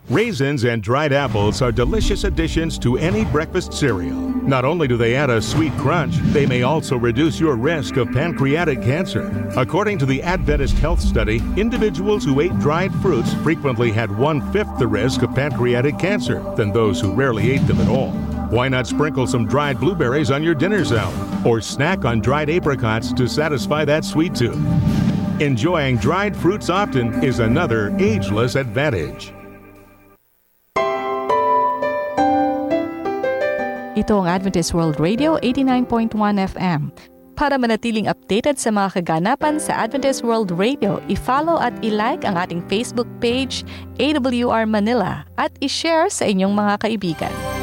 Raisins and dried apples are delicious additions to any breakfast cereal. Not only do they add a sweet crunch, they may also reduce your risk of pancreatic cancer. According to the Adventist Health Study, individuals who ate dried fruits frequently had 1/5 the risk of pancreatic cancer than those who rarely ate them at all. Why not sprinkle some dried blueberries on your dinner salad or snack on dried apricots to satisfy that sweet tooth? Enjoying dried fruits often is another ageless advantage. Ito ang Adventist World Radio 89.1 FM. Para manatiling updated sa mga kaganapan sa Adventist World Radio, i-follow at i-like ang ating Facebook page, AWR Manila, at i-share sa inyong mga kaibigan.